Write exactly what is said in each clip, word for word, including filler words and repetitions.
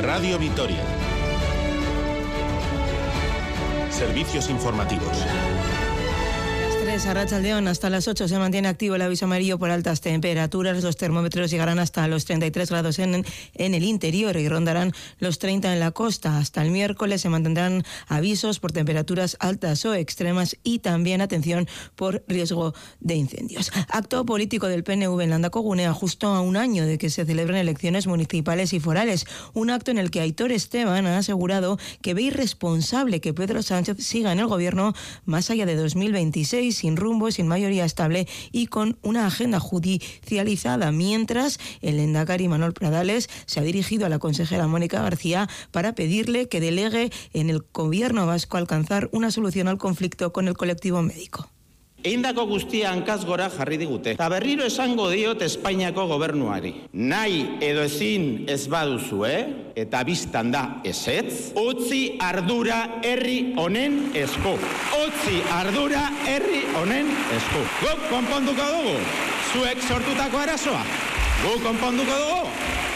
Radio Vitoria. Servicios informativos. A Arratsaldeon, hasta las ocho se mantiene activo el aviso amarillo por altas temperaturas. Los termómetros llegarán hasta los treinta y tres grados en, en el interior y rondarán los treinta en la costa. Hasta el miércoles se mantendrán avisos por temperaturas altas o extremas y también atención por riesgo de incendios. Acto político del P N V en Landakogunea justo a un año de que se celebren elecciones municipales y forales. Un acto en el que Aitor Esteban ha asegurado que ve irresponsable que Pedro Sánchez siga en el gobierno más allá de dos mil veintiséis, sin rumbo, sin mayoría estable y con una agenda judicializada, mientras el lehendakari Manuel Pradales se ha dirigido a la consejera Mónica García para pedirle que delegue en el gobierno vasco alcanzar una solución al conflicto con el colectivo médico. Eindako guztia hankaz gora jarri digute. Ta berriro esango diot Espainiako gobernuari. Nahi edo ezin ez baduzu, eh? Eta biztan da ezetz, utzi ardura herri honen esku. Utzi ardura herri honen esku. Guk konponduko dugu. Zuek sortutako arazoa. Guk konponduko dugu.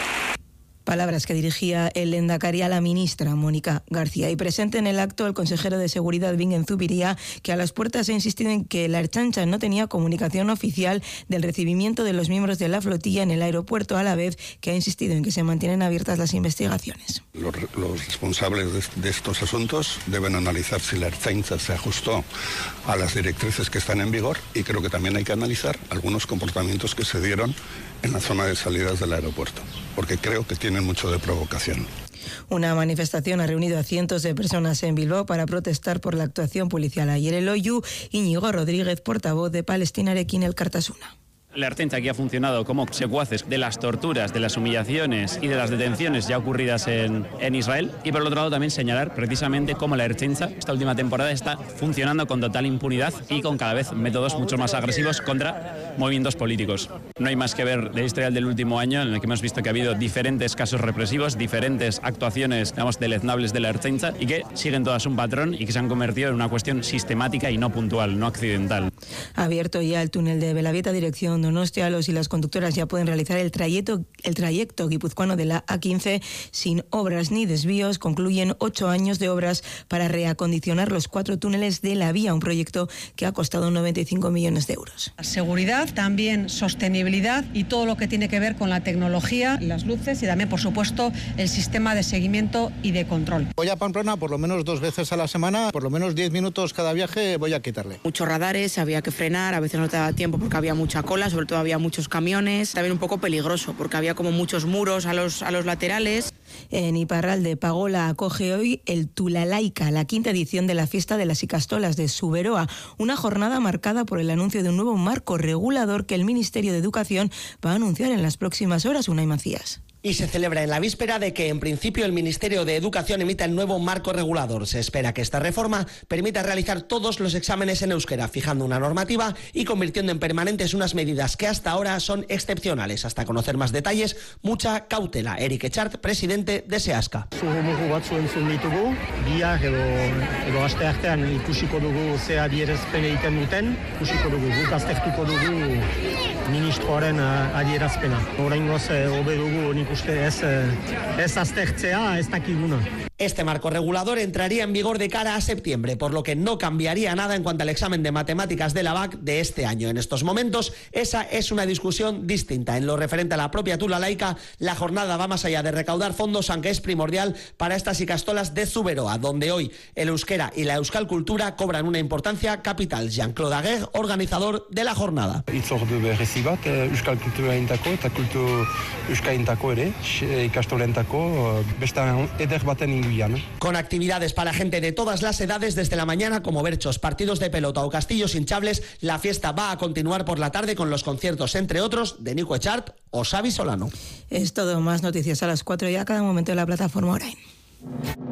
Palabras que dirigía el lehendakari a la ministra Mónica García. Y presente en el acto el consejero de Seguridad Bingen Zubiría, que a las puertas ha insistido en que la Ertzaintza no tenía comunicación oficial del recibimiento de los miembros de la flotilla en el aeropuerto, a la vez que ha insistido en que se mantienen abiertas las investigaciones. Los, los responsables de, de estos asuntos deben analizar si la Ertzaintza se ajustó a las directrices que están en vigor, y creo que también hay que analizar algunos comportamientos que se dieron en la zona de salidas del aeropuerto, porque creo que tienen mucho de provocación. Una manifestación ha reunido a cientos de personas en Bilbao para protestar por la actuación policial ayer. El Oiu, Íñigo Rodríguez, portavoz de Palestinarekin Elkartasuna. La Ertzaintza aquí ha funcionado como secuaces de las torturas, de las humillaciones y de las detenciones ya ocurridas en, en Israel. Y por el otro lado también señalar precisamente cómo la Ertzaintza esta última temporada está funcionando con total impunidad y con cada vez métodos mucho más agresivos contra movimientos políticos. No hay más que ver la historia del último año, en el que hemos visto que ha habido diferentes casos represivos, diferentes actuaciones, digamos, deleznables de la Ertzaintza, y que siguen todas un patrón y que se han convertido en una cuestión sistemática y no puntual, no accidental. Ha abierto ya el túnel de Belavieta, dirección Donostia. Los y las conductoras ya pueden realizar el trayecto, el trayecto guipuzcoano de la A quince sin obras ni desvíos. Concluyen ocho años de obras para reacondicionar los cuatro túneles de la vía, un proyecto que ha costado noventa y cinco millones de euros. Seguridad, también sostenibilidad y todo lo que tiene que ver con la tecnología, las luces y también, por supuesto, el sistema de seguimiento y de control. Voy a Pamplona por lo menos dos veces a la semana, por lo menos diez minutos cada viaje voy a quitarle. Muchos radares, había que frenar, a veces no te daba tiempo porque había mucha cola, sobre todo había muchos camiones, también un poco peligroso porque había como muchos muros a los, a los laterales. En Iparralde, Pagola acoge hoy el Tulalaica, la quinta edición de la fiesta de las Icastolas de Zuberoa, una jornada marcada por el anuncio de un nuevo marco regulador que el Ministerio de Educación va a anunciar en las próximas horas. Unai Macías. Y se celebra en la víspera de que, en principio, el Ministerio de Educación emita el nuevo marco regulador. Se espera que esta reforma permita realizar todos los exámenes en euskera, fijando una normativa y convirtiendo en permanentes unas medidas que hasta ahora son excepcionales. Hasta conocer más detalles, mucha cautela. Eric Echart, presidente de SEASCA. Ministroaren adierazpena. Oraingoz hobe dugu nik uste ez ez aztertzea ez dakiguna. Este marco regulador entraría en vigor de cara a septiembre, por lo que no cambiaría nada en cuanto al examen de matemáticas de la B A C de este año. En estos momentos, esa es una discusión distinta. En lo referente a la propia Tulalaica, la jornada va más allá de recaudar fondos, aunque es primordial para estas Ikastolas de Zuberoa, donde hoy el euskera y la euskal cultura cobran una importancia capital. Jean-Claude Aguer, organizador de la jornada. Itzordu berezi bat, euskal kulturaintzako eta kultur euskaintzako ere, ikastolentzako beste eder baten. Con actividades para gente de todas las edades desde la mañana, como berchos, partidos de pelota o castillos hinchables, la fiesta va a continuar por la tarde con los conciertos, entre otros, de Nico Echart o Xavi Solano. Es todo, más noticias a las cuatro y a cada momento de la plataforma Orain.